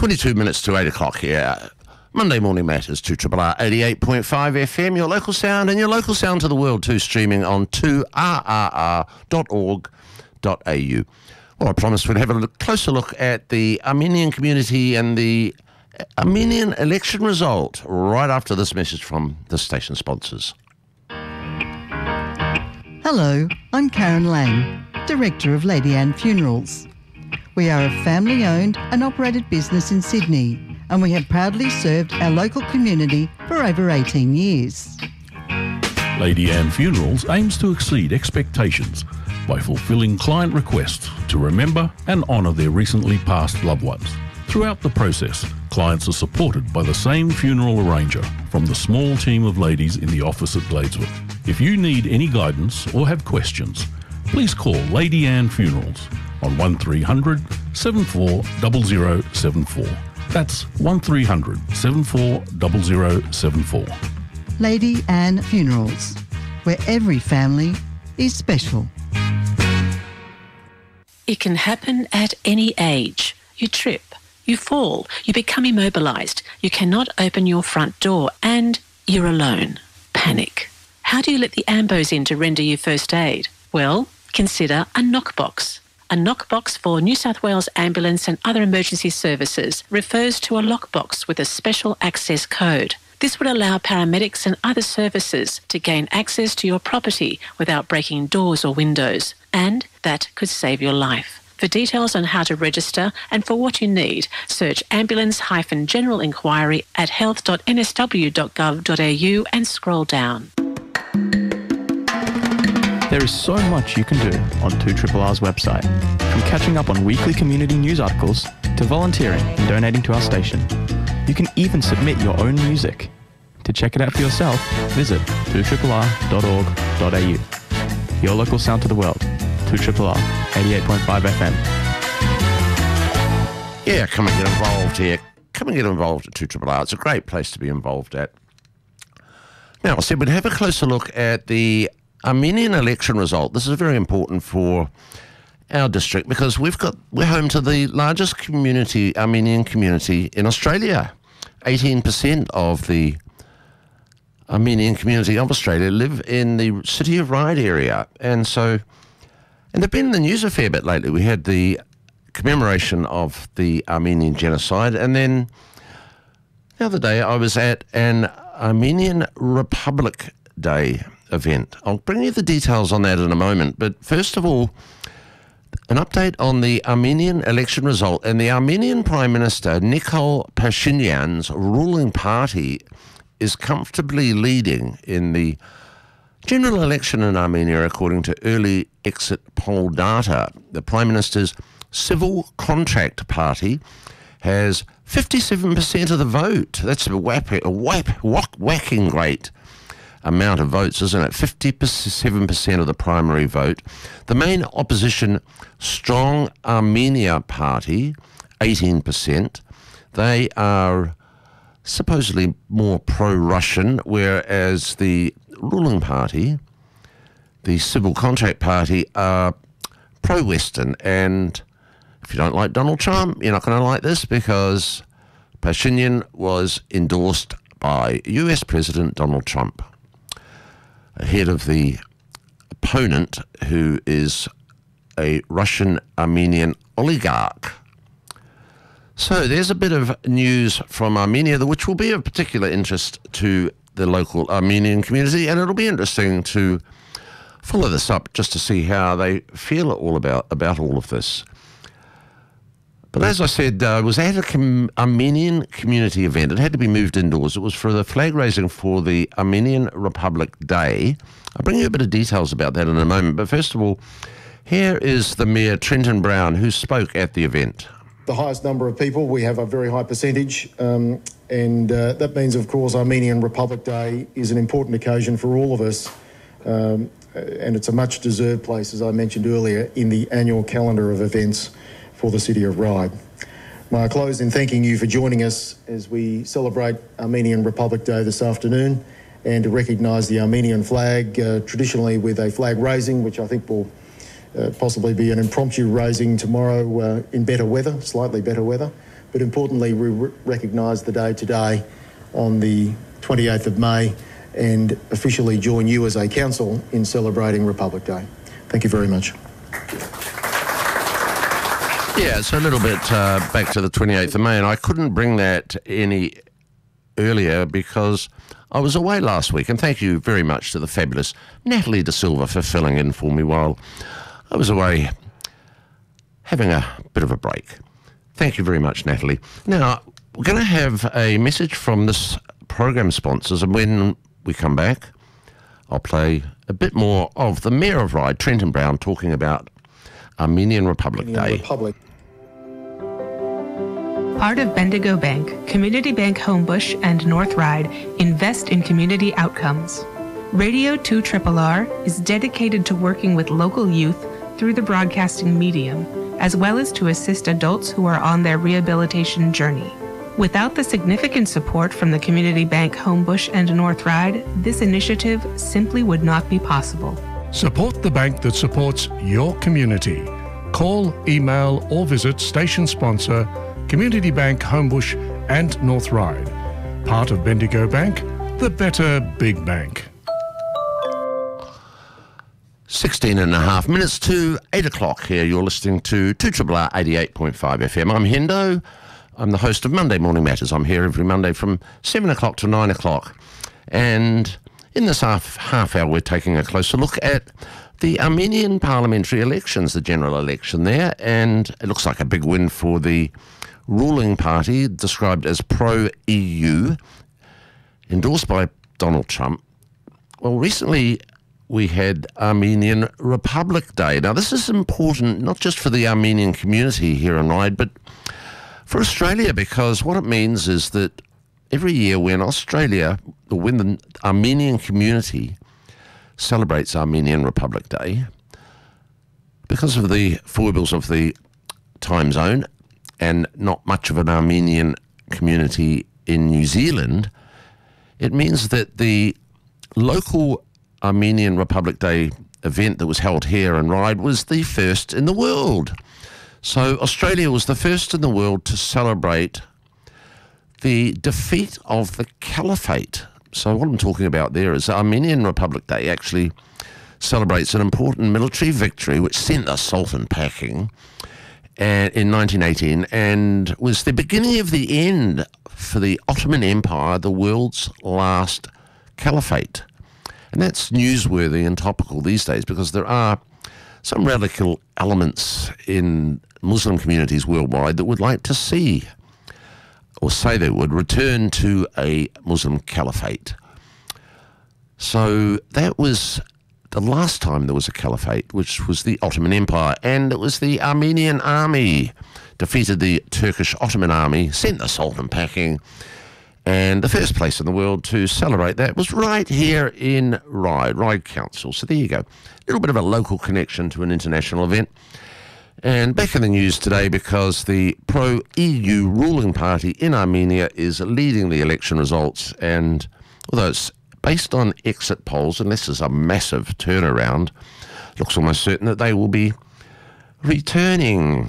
22 minutes to 8 o'clock here. Monday Morning Matters, 2RRR 88.5 FM, your local sound, and your local sound to the world too, streaming on 2rrr.org.au. Well, I promised we'd have a closer look at the Armenian community and the Armenian election result right after this message from the station sponsors. Hello, I'm Karen Lang, Director of Lady Anne Funerals. We are a family-owned and operated business in Sydney, and we have proudly served our local community for over 18 years. Lady Anne Funerals aims to exceed expectations by fulfilling client requests to remember and honour their recently passed loved ones. Throughout the process, clients are supported by the same funeral arranger from the small team of ladies in the office at Gladeswood. If you need any guidance or have questions, please call Lady Anne Funerals on 1300 74 0074. That's 1300 74 0074. Lady Anne Funerals, where every family is special. It can happen at any age. You trip, you fall, you become immobilised, you cannot open your front door, and you're alone. Panic. How do you let the AMBOs in to render you first aid? Well, consider a knockbox. A knockbox for New South Wales Ambulance and other emergency services refers to a lockbox with a special access code. This would allow paramedics and other services to gain access to your property without breaking doors or windows, and that could save your life. For details on how to register and for what you need, search ambulance-general inquiry at health.nsw.gov.au and scroll down. There is so much you can do on 2RRR's website, from catching up on weekly community news articles to volunteering and donating to our station. You can even submit your own music. To check it out for yourself, visit 2RRR.org.au. Your local sound to the world, 2RRR 88.5 FM. Yeah, come and get involved here. Come and get involved at 2RRR. It's a great place to be involved at. Now, I said we'd have a closer look at the Armenian election result. This is very important for our district because we're home to the largest Armenian community in Australia. 18% of the Armenian community of Australia live in the City of Ryde area. And they've been in the news a fair bit lately. We had the commemoration of the Armenian genocide, and then the other day I was at an Armenian Republic Day event. I'll bring you the details on that in a moment, but first of all, an update on the Armenian election result. And the Armenian Prime Minister Nikol Pashinyan's ruling party is comfortably leading in the general election in Armenia according to early exit poll data. The Prime Minister's Civil Contract Party has 57% of the vote. That's a whacking great amount of votes, isn't it? 57% of the primary vote. The main opposition, Strong Armenia Party, 18%. They are supposedly more pro-Russian, whereas the ruling party, the Civil Contract Party, are pro-Western. And if you don't like Donald Trump, you're not going to like this, because Pashinyan was endorsed by US President Donald Trump, ahead of the opponent, who is a Russian-Armenian oligarch. So there's a bit of news from Armenia, which will be of particular interest to the local Armenian community, and it'll be interesting to follow this up just to see how they feel about all of this. But as I said, I was at an Armenian community event. It had to be moved indoors. It was for the flag raising for the Armenian Republic Day. I'll bring you a bit of details about that in a moment. But first of all, here is the Mayor, Trenton Brown, who spoke at the event. The highest number of people, we have a very high percentage, and that means, of course, Armenian Republic Day is an important occasion for all of us, and it's a much-deserved place, as I mentioned earlier, in the annual calendar of events for the City of Ryde. May I close in thanking you for joining us as we celebrate Armenian Republic Day this afternoon, and to recognise the Armenian flag, traditionally with a flag raising, which I think will possibly be an impromptu raising tomorrow in better weather, slightly better weather. But importantly, we recognise the day today on the 28th of May and officially join you as a council in celebrating Republic Day. Thank you very much. Yeah, so a little bit back to the 28th of May, and I couldn't bring that any earlier because I was away last week, and thank you very much to the fabulous Natalie De Silva for filling in for me while I was away having a bit of a break. Thank you very much, Natalie. Now, we're going to have a message from this program sponsors, and when we come back, I'll play a bit more of the Mayor of Ryde, Trenton Brown, talking about Armenian Republic Day. Part of Bendigo Bank, Community Bank Homebush and North Ryde invest in community outcomes. Radio 2RRR is dedicated to working with local youth through the broadcasting medium, as well as to assist adults who are on their rehabilitation journey. Without the significant support from the Community Bank Homebush and North Ryde, this initiative simply would not be possible. Support the bank that supports your community. Call, email or visit station sponsor Community Bank Homebush and North Ryde. Part of Bendigo Bank, the better big bank. 16 and a half minutes to 8 o'clock here. You're listening to 2RRR 88.5 FM. I'm Hendo. I'm the host of Monday Morning Matters. I'm here every Monday from 7 o'clock to 9 o'clock. And in this half hour, we're taking a closer look at the Armenian parliamentary elections, the general election there. And it looks like a big win for the ruling party, described as pro-EU, endorsed by Donald Trump. Well, recently we had Armenian Republic Day. Now, this is important not just for the Armenian community here in Ryde, but for Australia, because what it means is that every year when the Armenian community celebrates Armenian Republic Day, because of the foibles of the time zone and not much of an Armenian community in New Zealand, it means that the local Armenian Republic Day event that was held here in Ryde was the first in the world. So Australia was the first in the world to celebrate the defeat of the Caliphate. So what I'm talking about there is Armenian Republic Day actually celebrates an important military victory which sent the Sultan packing in 1918 and was the beginning of the end for the Ottoman Empire, the world's last caliphate. And that's newsworthy and topical these days because there are some radical elements in Muslim communities worldwide that would like to see, or say they would, return to a Muslim caliphate. So that was the last time there was a caliphate, which was the Ottoman Empire, and it was the Armenian army defeated the Turkish Ottoman army, sent the Sultan packing, and the first place in the world to celebrate that was right here in Ryde Council. So there you go. A little bit of a local connection to an international event. And back in the news today because the pro-EU ruling party in Armenia is leading the election results, and although it's based on exit polls, unless there's a massive turnaround, looks almost certain that they will be returning.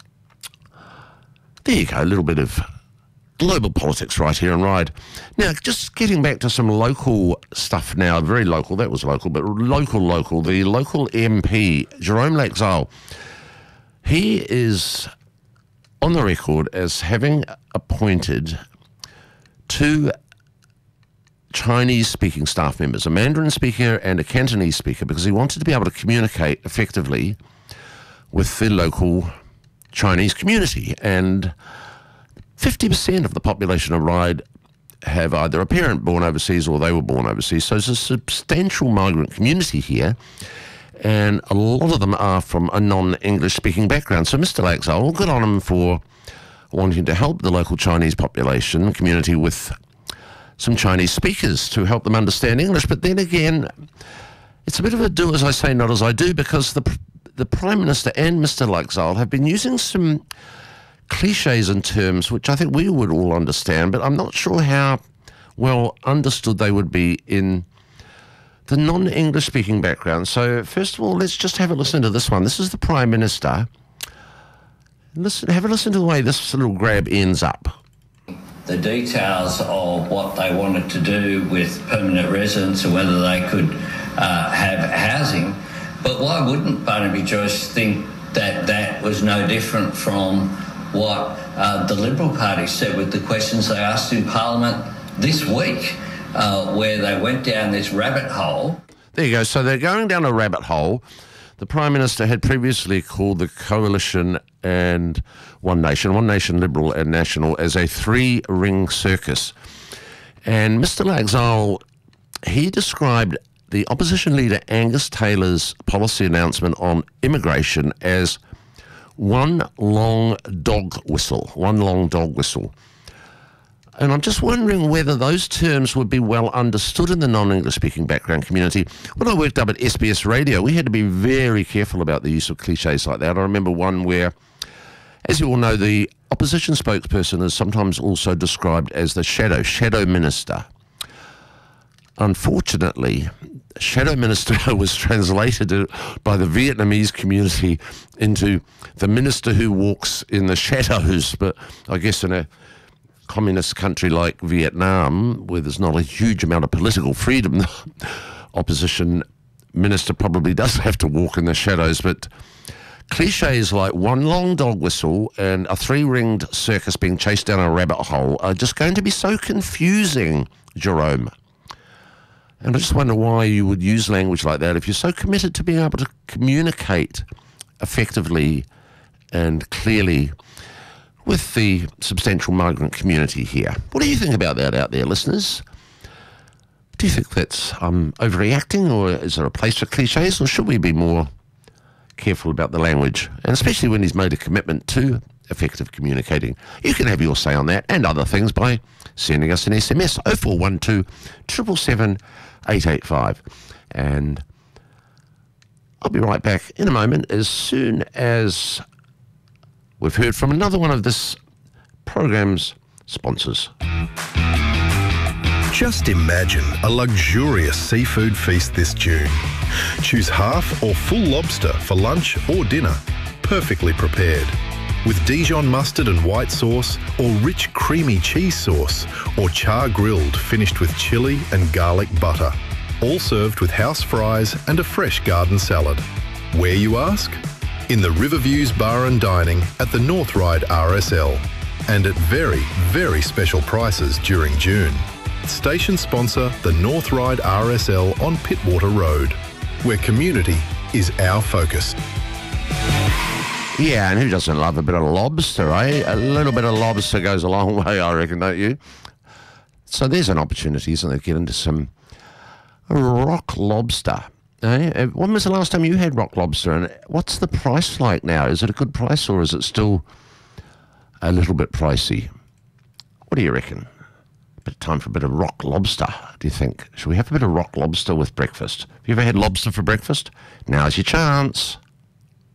There you go, a little bit of global politics right here in Ryde. Now, just getting back to some local stuff now, very local, that was local, but local, the local MP, Jerome Laxale, he is on the record as having appointed two Chinese-speaking staff members, a Mandarin speaker and a Cantonese speaker, because he wanted to be able to communicate effectively with the local Chinese community. And 50% of the population of Ryde have either a parent born overseas or they were born overseas. So there's a substantial migrant community here, and a lot of them are from a non-English speaking background. So Mr. Laxale, good on him for wanting to help the local Chinese population community with some Chinese speakers to help them understand English. But then again, it's a bit of a do as I say, not as I do, because the Prime Minister and Mr. Laxale have been using some cliches and terms which I think we would all understand, but I'm not sure how well understood they would be in the non-English speaking background. So first of all, let's just have a listen to this one. This is the Prime Minister. Have a listen to the way this little grab ends up. The details of what they wanted to do with permanent residents and whether they could have housing. But why wouldn't Barnaby Joyce think that that was no different from what the Liberal Party said with the questions they asked in Parliament this week, where they went down this rabbit hole? There you go. So they're going down a rabbit hole. The Prime Minister had previously called the Coalition and One Nation Liberal and National, as a three-ring circus. And Mr Laxale, he described the opposition leader Angus Taylor's policy announcement on immigration as one long dog whistle. And I'm just wondering whether those terms would be well understood in the non-English speaking background community. When I worked up at SBS Radio, we had to be very careful about the use of cliches like that. I remember one where, as you all know, the opposition spokesperson is sometimes also described as the shadow minister. Unfortunately, shadow minister was translated by the Vietnamese community into the minister who walks in the shadows, but I guess in a communist country like Vietnam, where there's not a huge amount of political freedom, the opposition minister probably does have to walk in the shadows. But cliches like one long dog whistle and a three-ringed circus being chased down a rabbit hole are just going to be so confusing, Jerome. And I just wonder why you would use language like that if you're so committed to being able to communicate effectively and clearly with the substantial migrant community here. What do you think about that out there, listeners? Do you think that's overreacting, or is there a place for cliches, or should we be more careful about the language? And especially when he's made a commitment to effective communicating. You can have your say on that and other things by sending us an SMS, 0412 777 885. And I'll be right back in a moment as soon as we've heard from another one of this program's sponsors. Just imagine a luxurious seafood feast this June. Choose half or full lobster for lunch or dinner, perfectly prepared, with Dijon mustard and white sauce, or rich creamy cheese sauce, or char grilled finished with chilli and garlic butter, all served with house fries and a fresh garden salad. Where, you ask? In the Riverviews Bar and Dining at the North Ryde RSL, and at very, very special prices during June. Station sponsor the North Ryde RSL on Pittwater Road, where community is our focus. Yeah, and who doesn't love a bit of lobster, eh? A little bit of lobster goes a long way, I reckon, don't you? So there's an opportunity, isn't there, to get into some rock lobster. When was the last time you had rock lobster, and what's the price like now? Is it a good price, or is it still a little bit pricey? What do you reckon? A bit of time for a bit of rock lobster, do you think? Should we have a bit of rock lobster with breakfast? Have you ever had lobster for breakfast? Now's your chance.